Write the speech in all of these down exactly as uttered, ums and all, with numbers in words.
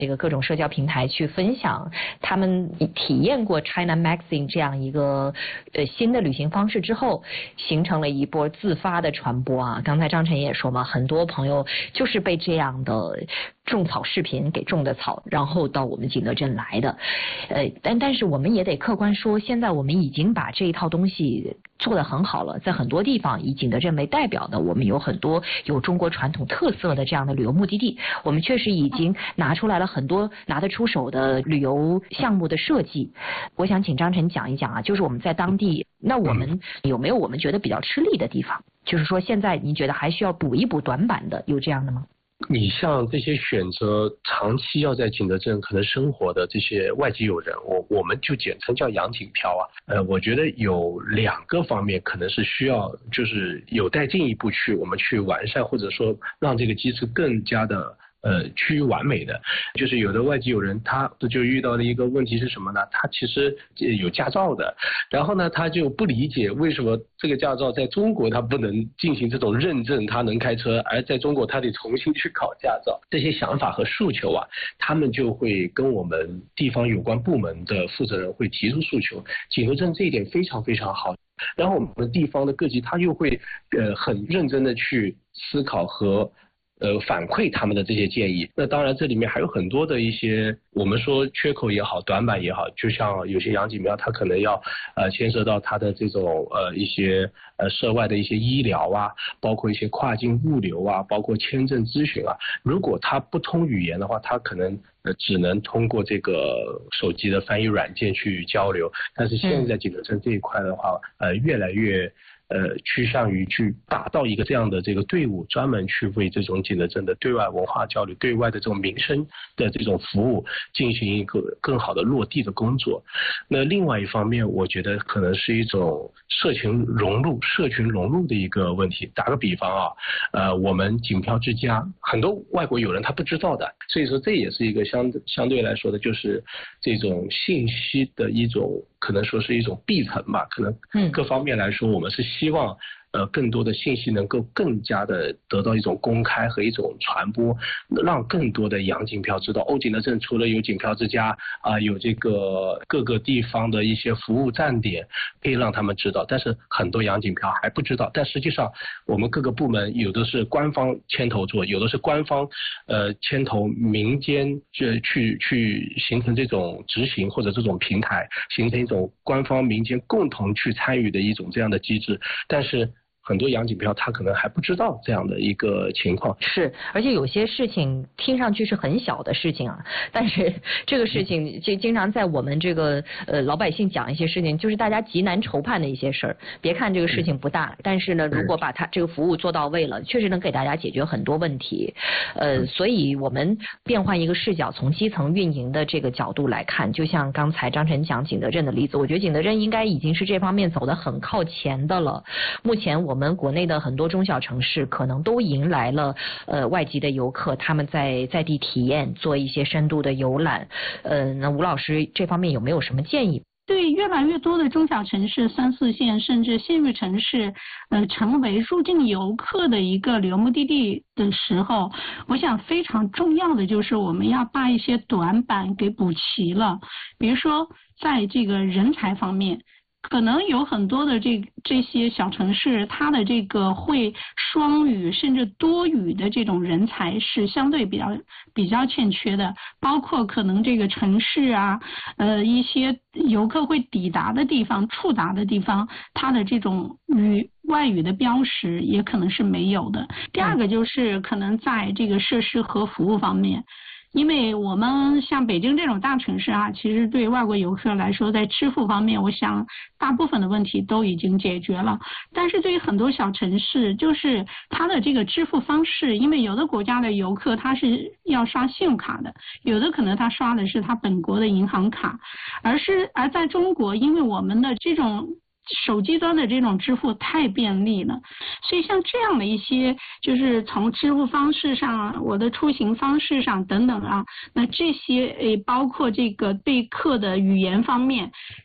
这个各种社交平台去分享他们体验过 China Magazine 这样一个呃新的旅行方式之后，形成了一波自发的传播啊。刚才张晨也说嘛，很多朋友就是被这样的种草视频给种的草，然后到我们景德镇来的。呃，但但是我们也得客观说，现在我们已经把这一套东西做得很好了，在很多地方以景德镇为代表的，我们有很多有中国传统特色的这样的旅游目的地，我们确实已经拿出来了很多拿得出手的旅游项目的设计。我想请张晨讲一讲啊，就是我们在当地，那我们有没有我们觉得比较吃力的地方？就是说现在您觉得还需要补一补短板的，有这样的吗？ 你像这些选择长期要在景德镇可能生活的这些外籍友人，我我们就简称叫洋景漂啊。呃，我觉得有两个方面可能是需要，就是有待进一步去我们去完善，或者说让这个机制更加的呃趋于完美的。就是有的外籍友人他就遇到的一个问题是什么呢？他其实有驾照的，然后呢他就不理解为什么这个驾照在中国他不能进行这种认证，他能开车，而在中国他得重新去考驾照。这些想法和诉求啊，他们就会跟我们地方有关部门的负责人会提出诉求。景德镇这一点非常非常好，然后我们地方的各级他又会呃很认真的去思考和呃，反馈他们的这些建议。那当然这里面还有很多的一些我们说缺口也好，短板也好，就像有些洋景庙它可能要呃牵涉到它的这种呃一些呃涉外的一些医疗啊，包括一些跨境物流啊，包括签证咨询啊，如果它不通语言的话，它可能呃只能通过这个手机的翻译软件去交流。但是现在景德镇这一块的话，呃越来越呃，趋向于去打造一个这样的这个队伍，专门去为这种景德镇的对外文化交流、对外的这种民生的这种服务进行一个更好的落地的工作。那另外一方面，我觉得可能是一种社群融入、社群融入的一个问题。打个比方啊，呃，我们景漂之家很多外国友人他不知道的，所以说这也是一个相相对来说的，就是这种信息的一种，可能说是一种闭层吧。可能各方面来说，我们是希望呃更多的信息能够更加的得到一种公开和一种传播，让更多的洋景漂知道，哦，景德镇除了有景漂之家啊、呃，有这个各个地方的一些服务站点，可以让他们知道。但是很多洋景漂还不知道，但实际上我们各个部门有的是官方牵头做，有的是官方呃牵头民间去去去形成这种执行或者这种平台，形成一种官方民间共同去参与的一种这样的机制，但是很多洋景漂他可能还不知道这样的一个情况。 是，而且有些事情听上去是很小的事情啊，但是这个事情就经常在我们这个呃老百姓讲一些事情，就是大家极难筹判的一些事儿。别看这个事情不大，但是呢，如果把它这个服务做到位了，确实能给大家解决很多问题。呃，所以我们变换一个视角，从基层运营的这个角度来看，就像刚才张晨讲景德镇的例子，我觉得景德镇应该已经是这方面走得很靠前的了。目前我们我们国内的很多中小城市可能都迎来了呃外籍的游客，他们在在地体验，做一些深度的游览。呃，那吴老师这方面有没有什么建议？ 对越来越多的中小城市、三四线甚至县域城市，呃，成为入境游客的一个旅游目的地的时候，我想非常重要的就是我们要把一些短板给补齐了。比如说，在这个人才方面。可能有很多的这这些小城市，它的这个会双语甚至多语的这种人才是相对比较比较欠缺的，包括可能这个城市啊，呃一些游客会抵达的地方、触达的地方，它的这种语外语的标识也可能是没有的。第二个就是可能在这个设施和服务方面。因为我们像北京这种大城市啊，其实对外国游客来说，在支付方面，我想大部分的问题都已经解决了。但是对于很多小城市，就是它的这个支付方式，因为有的国家的游客他是要刷信用卡的，有的可能他刷的是他本国的银行卡，而是而在中国，因为我们的这种手机端的这种支付太便利了，所以像这样的一些就是从支付方式上、我的出行方式上等等啊，那这些诶包括这个对客的语言方面，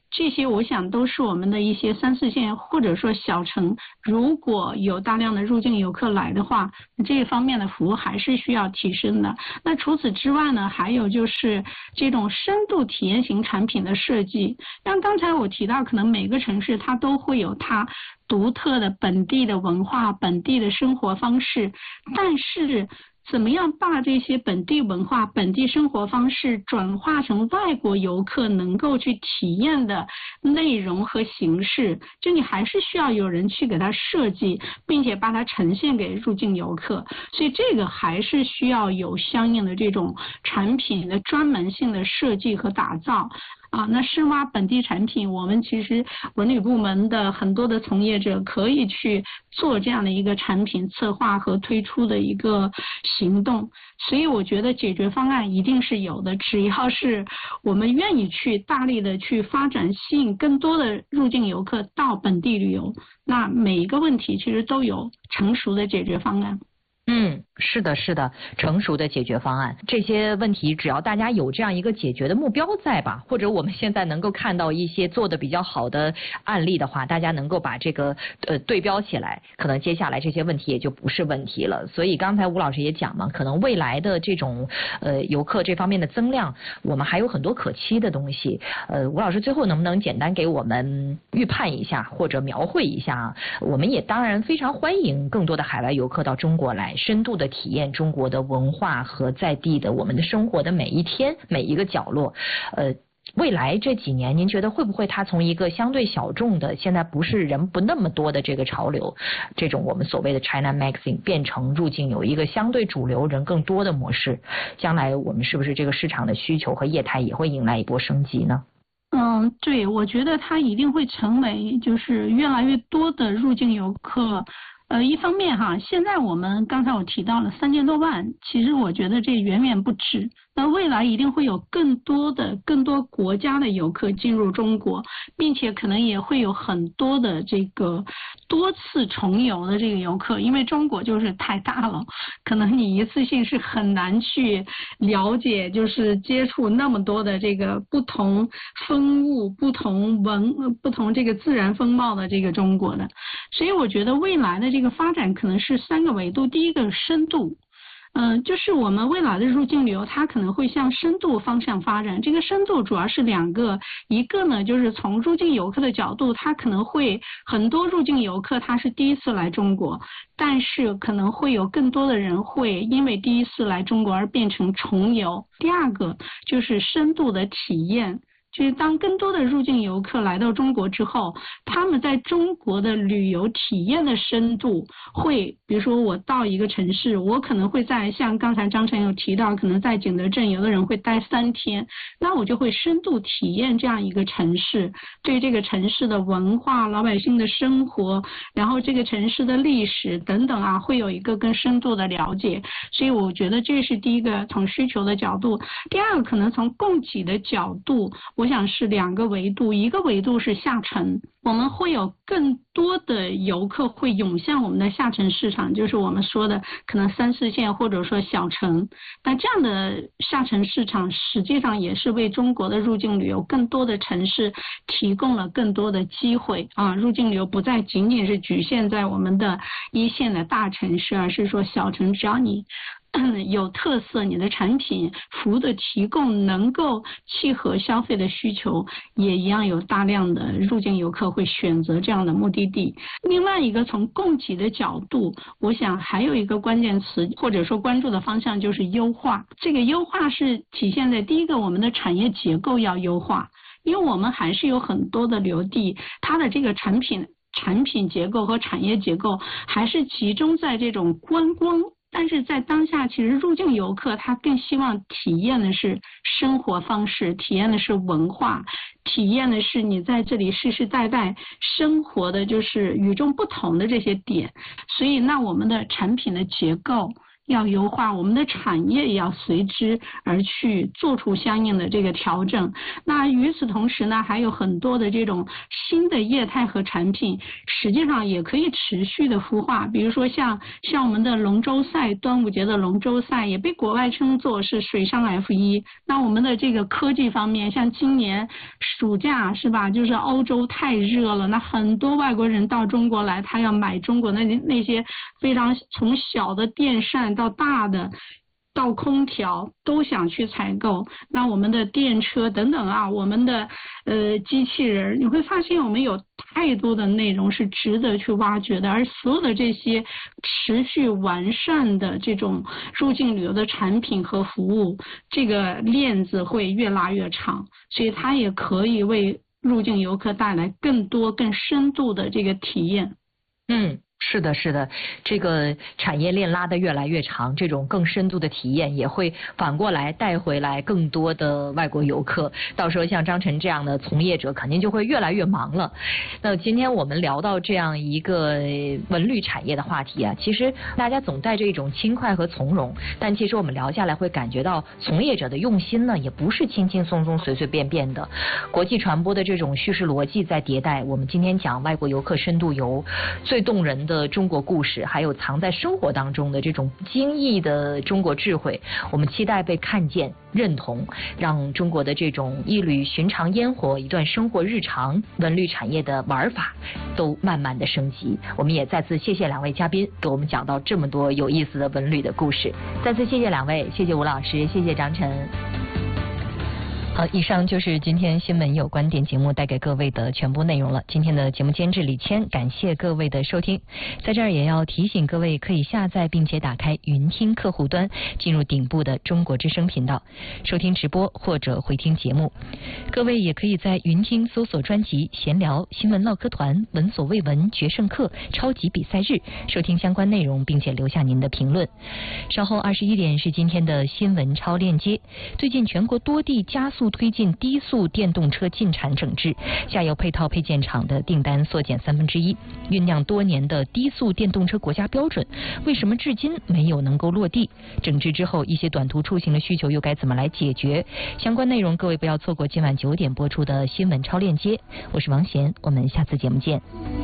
这些我想都是我们的一些三四线或者说小城，如果有大量的入境游客来的话，这方面的服务还是需要提升的。那除此之外呢，还有就是这种深度体验型产品的设计。像刚才我提到，可能每个城市它都会有它独特的本地的文化、本地的生活方式，但是怎么样把这些本地文化、本地生活方式转化成外国游客能够去体验的内容和形式，就你还是需要有人去给它设计，并且把它呈现给入境游客。所以这个还是需要有相应的这种产品的专门性的设计和打造。啊，那深挖本地产品，我们其实文旅部门的很多的从业者可以去做这样的一个产品策划和推出的一个行动。所以我觉得解决方案一定是有的，只要是我们愿意去大力的去发展，吸引更多的入境游客到本地旅游，那每一个问题其实都有成熟的解决方案。 嗯，是的，是的，成熟的解决方案，这些问题只要大家有这样一个解决的目标在吧，或者我们现在能够看到一些做的比较好的案例的话，大家能够把这个呃对标起来，可能接下来这些问题也就不是问题了。所以刚才吴老师也讲嘛，可能未来的这种呃游客这方面的增量，我们还有很多可期的东西。呃，吴老师最后能不能简单给我们预判一下或者描绘一下？我们也当然非常欢迎更多的海外游客到中国来，深度的体验中国的文化和在地的我们的生活的每一天每一个角落。呃，未来这几年您觉得会不会它从一个相对小众的，现在不是人不那么多的这个潮流，这种我们所谓的 China Magazine 变成入境有一个相对主流人更多的模式，将来我们是不是这个市场的需求和业态也会迎来一波升级呢？ 嗯，对，我觉得它一定会成为就是越来越多的入境游客。呃，一方面哈，现在我们刚才我提到了三千多万，其实我觉得这远远不止。那未来一定会有更多的、更多国家的游客进入中国，并且可能也会有很多的这个多次重游的这个游客，因为中国就是太大了，可能你一次性是很难去了解，就是接触那么多的这个不同风物、不同文、不同这个自然风貌的这个中国的。所以我觉得未来的这个发展可能是三个维度，第一个深度。嗯、呃，就是我们未来的入境旅游，它可能会向深度方向发展。这个深度主要是两个，一个呢就是从入境游客的角度，它可能会很多入境游客他是第一次来中国，但是可能会有更多的人会因为第一次来中国而变成重游。第二个就是深度的体验。就是当更多的入境游客来到中国之后，他们在中国的旅游体验的深度会，比如说我到一个城市，我可能会在像刚才张晨有提到，可能在景德镇有的人会待三天，那我就会深度体验这样一个城市，对这个城市的文化、老百姓的生活，然后这个城市的历史等等啊，会有一个更深度的了解。所以我觉得这是第一个从需求的角度。第二个可能从供给的角度，我我想是两个维度，一个维度是下沉，我们会有更多的游客会涌向我们的下沉市场，就是我们说的可能三四线或者说小城。那这样的下沉市场实际上也是为中国的入境旅游更多的城市提供了更多的机会啊！入境旅游不再仅仅是局限在我们的一线的大城市，而是说小城，只要你有特色，你的产品服务的提供能够契合消费的需求，也一样有大量的入境游客会选择这样的目的地。另外一个从供给的角度，我想还有一个关键词或者说关注的方向就是优化。这个优化是体现在第一个，我们的产业结构要优化，因为我们还是有很多的旅游地，它的这个产品产品结构和产业结构还是集中在这种观光。但是在当下，其实入境游客他更希望体验的是生活方式，体验的是文化，体验的是你在这里世世代代生活的就是与众不同的这些点。所以那我们的产品的结构要优化，我们的产业也要随之而去做出相应的这个调整。那与此同时呢，还有很多的这种新的业态和产品，实际上也可以持续的孵化。比如说像像我们的龙舟赛，端午节的龙舟赛也被国外称作是水上 F 一。那我们的这个科技方面，像今年暑假是吧，就是欧洲太热了，那很多外国人到中国来，他要买中国那那些非常从小的电扇到大的到空调都想去采购，那我们的电车等等啊，我们的呃机器人，你会发现我们有太多的内容是值得去挖掘的，而所有的这些持续完善的这种入境旅游的产品和服务，这个链子会越拉越长，所以它也可以为入境游客带来更多更深度的这个体验。 嗯。是的，是的，这个产业链拉得越来越长，这种更深度的体验也会反过来带回来更多的外国游客。到时候像张晨这样的从业者肯定就会越来越忙了。那今天我们聊到这样一个文旅产业的话题啊，其实大家总带着一种轻快和从容，但其实我们聊下来会感觉到从业者的用心呢，也不是轻轻松松随随便便的。国际传播的这种叙事逻辑在迭代。我们今天讲外国游客深度游，最动人的中国故事，还有藏在生活当中的这种精益的中国智慧，我们期待被看见、认同，让中国的这种一缕寻常烟火、一段生活日常、文旅产业的玩法都慢慢的升级。我们也再次谢谢两位嘉宾给我们讲到这么多有意思的文旅的故事，再次谢谢两位，谢谢吴老师，谢谢张晨。好，以上就是今天新闻有观点节目带给各位的全部内容了。今天的节目监制李谦，感谢各位的收听。在这儿也要提醒各位，可以下载并且打开云听客户端，进入顶部的中国之声频道，收听直播或者回听节目。各位也可以在云听搜索专辑闲聊、新闻唠嗑团、闻所未闻、决胜客、超级比赛日，收听相关内容，并且留下您的评论。稍后二十一点是今天的新闻超链接。最近全国多地加速推进低速电动车进产整治，下游配套配件厂的订单缩减三分之一。酝酿多年的低速电动车国家标准，为什么至今没有能够落地？整治之后，一些短途出行的需求又该怎么来解决？相关内容各位不要错过今晚九点播出的新闻超链接。我是王贤，我们下次节目见。